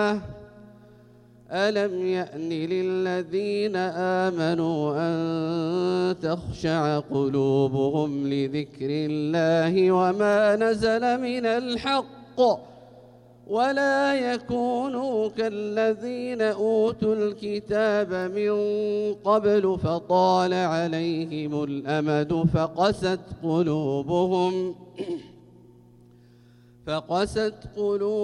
ألم يأن للذين آمنوا أن تخشع قلوبهم لذكر الله وما نزل من الحق ولا يكونوا كالذين أوتوا الكتاب من قبل فطال عليهم الأمد فقست قلوبهم